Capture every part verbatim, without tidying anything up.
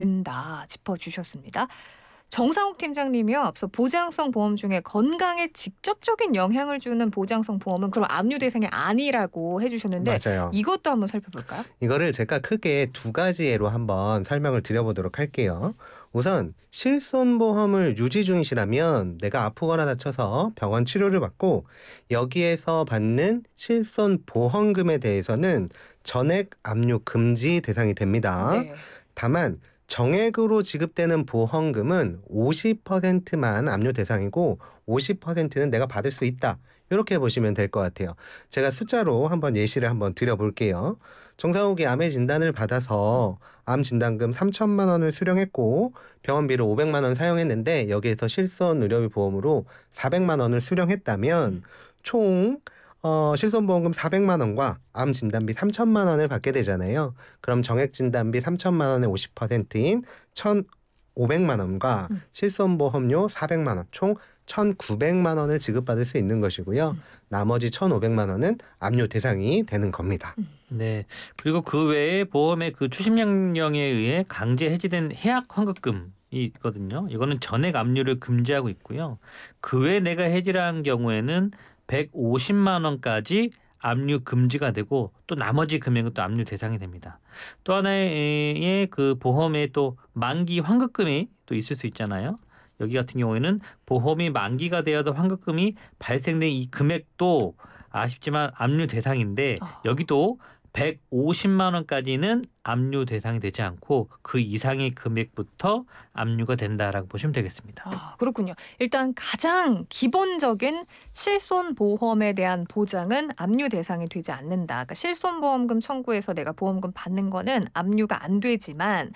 된다 짚어주셨습니다. 정상욱 팀장님이요. 앞서 보장성 보험 중에 건강에 직접적인 영향을 주는 보장성 보험은 그럼 압류 대상이 아니라고 해주셨는데 맞아요. 이것도 한번 살펴볼까요? 이거를 제가 크게 두 가지 예로 한번 설명을 드려보도록 할게요. 우선 실손보험을 유지 중이시라면 내가 아프거나 다쳐서 병원 치료를 받고 여기에서 받는 실손보험금에 대해서는 전액 압류 금지 대상이 됩니다. 네. 다만 정액으로 지급되는 보험금은 오십 퍼센트만 압류 대상이고 오십 퍼센트는 내가 받을 수 있다. 이렇게 보시면 될 것 같아요. 제가 숫자로 한번 예시를 한번 드려볼게요. 정상욱이 암의 진단을 받아서 암 진단금 삼천만 원을 수령했고 병원비를 오백만 원 사용했는데 여기에서 실손 의료비 보험으로 사백만 원을 수령했다면 총 어, 실손보험금 사백만 원과 암 진단비 삼천만 원을 받게 되잖아요. 그럼 정액 진단비 삼천만 원의 오십 퍼센트인 천오백만 원과 음. 실손보험료 사백만 원, 총 천구백만 원을 지급받을 수 있는 것이고요. 나머지 천오백만 원은 압류 대상이 되는 겁니다. 네. 그리고 그 외에 보험의 그 추심 명령에 의해 강제 해지된 해약 환급금이 있거든요. 이거는 전액 압류를 금지하고 있고요. 그 외에 내가 해지를 한 경우에는 백오십만 원까지 압류 금지가 되고 또 나머지 금액은 또 압류 대상이 됩니다. 또 하나의 그 보험에 또 만기 환급금이 또 있을 수 있잖아요. 여기 같은 경우에는 보험이 만기가 되어도 환급금이 발생된 이 금액도 아쉽지만 압류 대상인데 아. 여기도 백오십만 원까지는 압류 대상이 되지 않고 그 이상의 금액부터 압류가 된다라고 보시면 되겠습니다. 아, 그렇군요. 일단 가장 기본적인 실손보험에 대한 보장은 압류 대상이 되지 않는다. 그러니까 실손보험금 청구해서 내가 보험금 받는 거는 압류가 안 되지만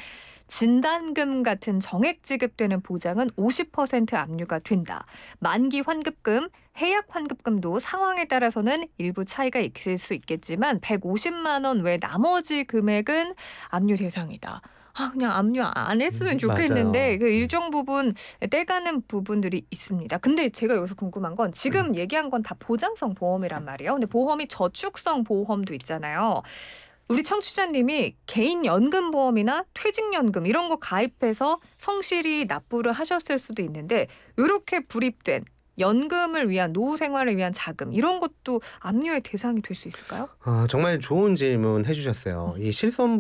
진단금 같은 정액 지급되는 보장은 오십 퍼센트 압류가 된다. 만기 환급금, 해약 환급금도 상황에 따라서는 일부 차이가 있을 수 있겠지만 백오십만 원 외 나머지 금액은 압류 대상이다. 아, 그냥 압류 안 했으면 음, 좋겠는데 맞아요. 그 일정 부분 떼가는 부분들이 있습니다. 근데 제가 여기서 궁금한 건 지금 얘기한 건 다 보장성 보험이란 말이에요. 근데 보험이 저축성 보험도 있잖아요. 우리 청취자님이 개인연금보험이나 퇴직연금 이런 거 가입해서 성실히 납부를 하셨을 수도 있는데 이렇게 불입된 연금을 위한 노후 생활을 위한 자금 이런 것도 압류의 대상이 될 수 있을까요? 아, 정말 좋은 질문 해주셨어요. 이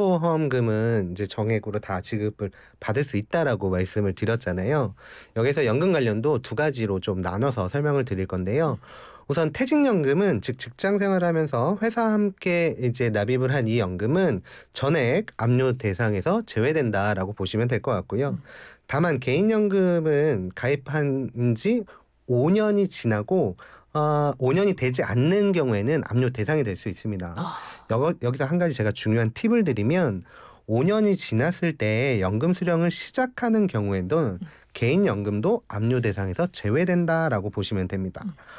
실손보험금은 이제 정액으로 다 지급을 받을 수 있다라고 말씀을 드렸잖아요. 여기서 연금 관련도 두 가지로 좀 나눠서 설명을 드릴 건데요. 우선 퇴직연금은 즉 직장 생활하면서 회사와 함께 이제 납입을 한 이 연금은 전액 압류 대상에서 제외된다라고 보시면 될 것 같고요. 다만 개인연금은 가입한 지 오 년이 지나고 어, 오 년이 되지 않는 경우에는 압류 대상이 될 수 있습니다. 아. 여, 여기서 한 가지 제가 중요한 팁을 드리면 오 년이 지났을 때 연금 수령을 시작하는 경우에도 개인연금도 압류 대상에서 제외된다라고 보시면 됩니다.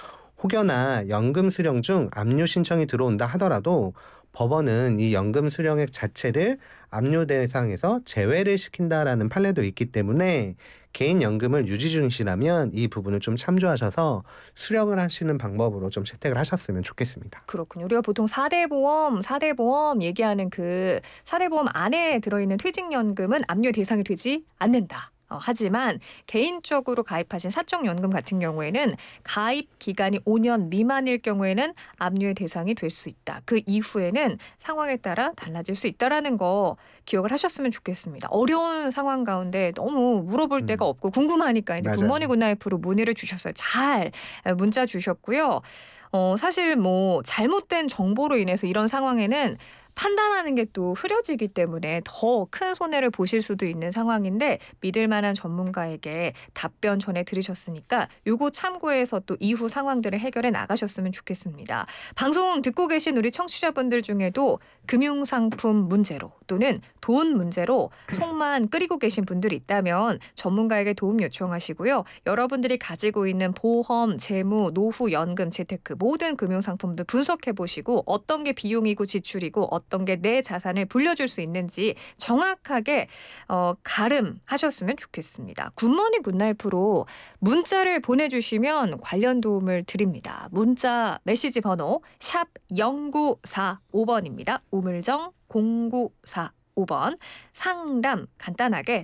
혹여나 연금 수령 중 압류 신청이 들어온다 하더라도 법원은 이 연금 수령액 자체를 압류 대상에서 제외를 시킨다라는 판례도 있기 때문에 개인연금을 유지 중이시라면 이 부분을 좀 참조하셔서 수령을 하시는 방법으로 좀 채택을 하셨으면 좋겠습니다. 그렇군요. 우리가 보통 사 대 보험, 사 대 보험 얘기하는 그 사 대 보험 안에 들어있는 퇴직연금은 압류 대상이 되지 않는다. 어, 하지만 개인적으로 가입하신 사적연금 같은 경우에는 가입 기간이 오 년 미만일 경우에는 압류의 대상이 될 수 있다. 그 이후에는 상황에 따라 달라질 수 있다라는 거 기억을 하셨으면 좋겠습니다. 어려운 상황 가운데 너무 물어볼 음. 데가 없고 궁금하니까 이제 맞아요. 굿모닝 굿나잇으로 문의를 주셨어요. 잘 문자 주셨고요. 어, 사실 뭐 잘못된 정보로 인해서 이런 상황에는 판단하는 게 또 흐려지기 때문에 더 큰 손해를 보실 수도 있는 상황인데 믿을 만한 전문가에게 답변 전해 들으셨으니까 요거 참고해서 또 이후 상황들을 해결해 나가셨으면 좋겠습니다. 방송 듣고 계신 우리 청취자분들 중에도 금융상품 문제로 또는 돈 문제로 속만 끓이고 계신 분들이 있다면 전문가에게 도움 요청하시고요. 여러분들이 가지고 있는 보험, 재무, 노후, 연금, 재테크 모든 금융상품들 분석해 보시고 어떤 게 비용이고 지출이고 어떤 게 내 자산을 불려줄 수 있는지 정확하게 어, 가름하셨으면 좋겠습니다. 굿모닝 굿나잇으로 문자를 보내주시면 관련 도움을 드립니다. 문자 메시지 번호 샵 공구사오 번입니다. 우물정 공구사오 오 번 상담 간단하게